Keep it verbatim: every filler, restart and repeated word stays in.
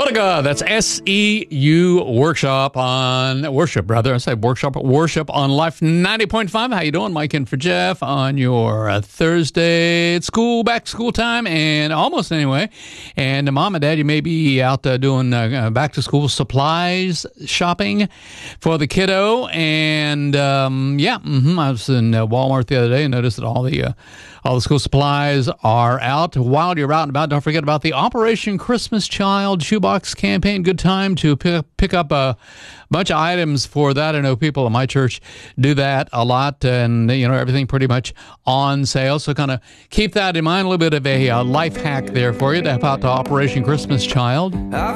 What a God. That's S E U Workshop on Worship, brother. I said Workshop, Worship on Life ninety point five. How you doing? Mike in for Jeff on your uh, Thursday. It's school, back to school time, and almost anyway. And uh, Mom and Dad, you may be out uh, doing uh, back to school supplies shopping for the kiddo. And um, yeah, mm-hmm, I was in uh, Walmart the other day and noticed that all the uh, all the school supplies are out. While you're out and about, don't forget about the Operation Christmas Child Shoebox campaign. Good time to pick, pick up a bunch of items for that. I know people in my church do that a lot, and you know everything pretty much on sale. So kind of keep that in mind. A little bit of a uh, life hack there for you to help out to Operation Christmas Child.